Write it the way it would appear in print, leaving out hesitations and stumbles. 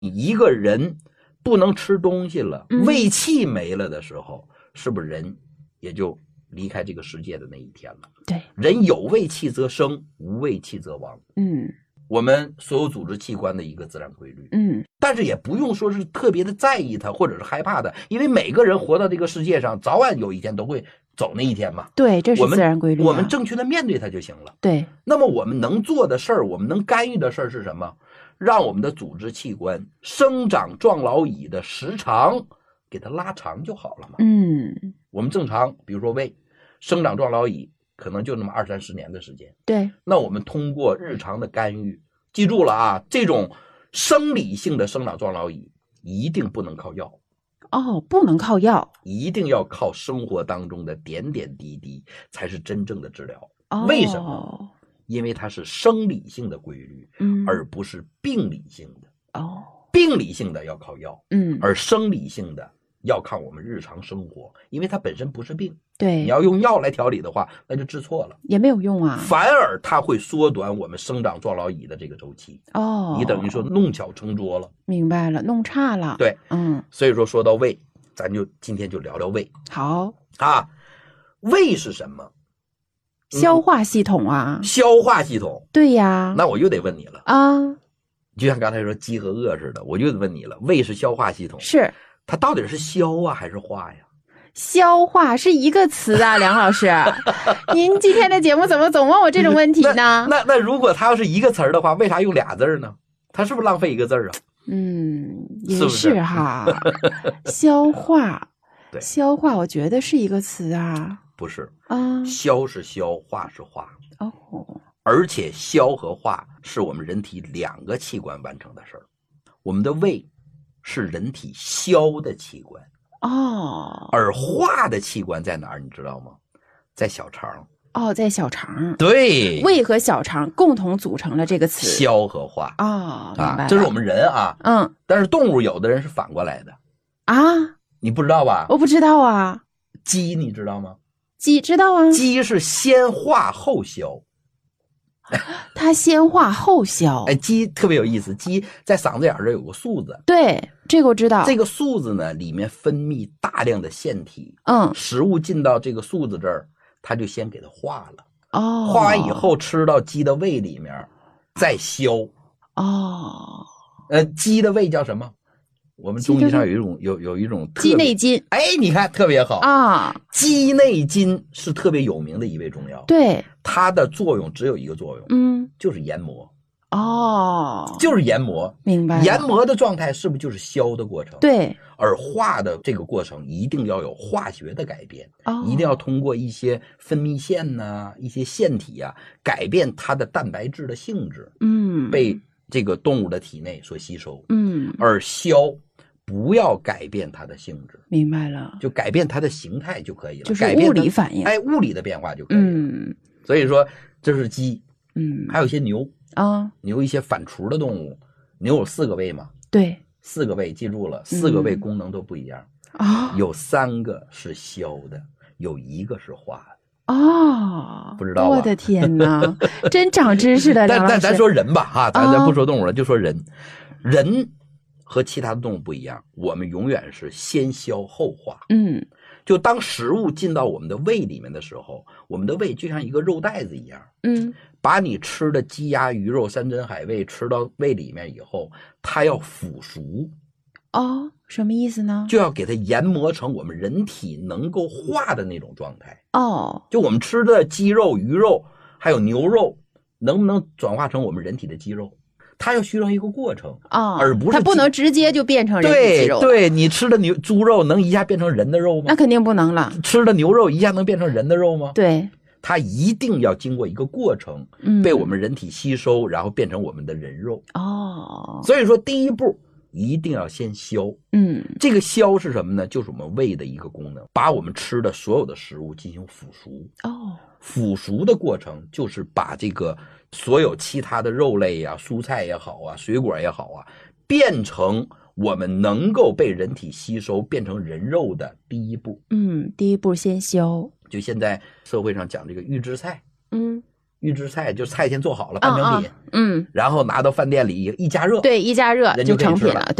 你一个人不能吃东西了，胃气没了的时候，是不是人也就离开这个世界的那一天了？ 对， 人有胃气则生，无胃气则亡。我们所有组织器官的一个自然规律。但是也不用说是特别的在意它，或者是害怕它，因为每个人活到这个世界上，早晚有一天都会走那一天嘛。 对，这是自然规律我们正确的面对它就行了。 对。 那么我们能做的事儿，我们能干预的事儿是什么？让我们的组织器官生长壮老乙的时长给它拉长就好了嘛。我们正常，比如说胃生长壮老乙可能就那么20-30年的时间。 对， 那我们通过日常的干预，记住了啊，这种生理性的生长壮老乙一定不能靠药。 不能靠药， 一定要靠生活当中的点点滴滴才是真正的治疗。为什么？因为它是生理性的规律，而不是病理性的。病理性的要靠药，而生理性的要靠我们日常生活，因为它本身不是病。 对， 你要用药来调理的话，那就治错了， 也没有用啊。 反而它会缩短我们生长壮老乙的这个周期。你等于说弄巧成拙了。 明白了，弄差了。 对，所以说到胃，咱就今天就聊聊胃。 好啊，胃是什么？ 消化系统啊。 消化系统。 对呀。 那我又得问你了啊， 就像刚才说饥和饿似的，我就得问你了，胃是消化系统， 是它到底是消啊还是化呀？ 消化是一个词啊，梁老师，您今天的节目怎么总问我这种问题呢？ 那如果它要是一个词的话，为啥用俩字呢？它是不是浪费一个字啊？ 也是哈。消化，对，消化，我觉得是一个词啊。 不是啊，消是消，化是化。而且消和化是我们人体两个器官完成的事儿。我们的胃是人体消的器官。而化的器官在哪儿？你知道吗？在小肠。 在小肠。 对， 胃和小肠共同组成了这个词， 消和化。 明白了。 这是我们人啊。但是动物有的人是反过来的啊， 你不知道吧？ 我不知道啊。 鸡你知道吗？ 鸡知道啊。 鸡是先化后消。 它先化后消。 鸡特别有意思，鸡在嗓子眼这有个束子。 对，这个我知道。这个束子呢，里面分泌大量的腺体。食物进到这个束子这儿，它就先给它化了。化完以后吃到鸡的胃里面，再消。鸡的胃叫什么？我们中医上有一种鸡内金。 你看特别好啊！鸡内金是特别有名的一味中药。 对， 它的作用只有一个作用，就是研磨。就是研磨。明白了。研磨的状态是不是就是消的过程？对。而化的这个过程一定要有化学的改变，一定要通过一些分泌腺呐、一些腺体啊，改变它的蛋白质的性质，被这个动物的体内所吸收。而消不要改变它的性质。明白了。就改变它的形态就可以了， 就是物理反应。 物理的变化就可以了。所以说这是鸡。还有一些牛。牛一些反刍的动物，牛有4个胃嘛？对，4个胃，记住了，4个胃功能都不一样。有3个是消的，有1个是化的。不知道吧？ 我的天哪，真长知识了。 但咱说人吧，咱不说动物了，就说人。人和其他的动物不一样，我们永远是先消后化。就当食物进到我们的胃里面的时候，我们的胃就像一个肉袋子一样。把你吃的鸡鸭鱼肉山珍海味吃到胃里面以后，它要腐熟。 什么意思呢？ 就要给它研磨成我们人体能够化的那种状态。就我们吃的鸡肉、鱼肉还有牛肉，能不能转化成我们人体的肌肉？它要需要一个过程而不是它不能直接就变成人体肌肉。 对，你吃的猪肉能一下变成人的肉吗？ 那肯定不能了。 吃的牛肉一下能变成人的肉吗？ 对。 它一定要经过一个过程，被我们人体吸收，然后变成我们的人肉。所以说第一步一定要先消。这个消是什么呢？就是我们胃的一个功能，把我们吃的所有的食物进行腐熟。腐熟的过程就是把这个所有其他的肉类呀、蔬菜也好啊、水果也好啊，变成我们能够被人体吸收变成人肉的第一步。 第一步先消。 就现在社会上讲这个预制菜， 预制菜，就菜先做好了半成品，然后拿到饭店里一加热， 对，一加热就成品了。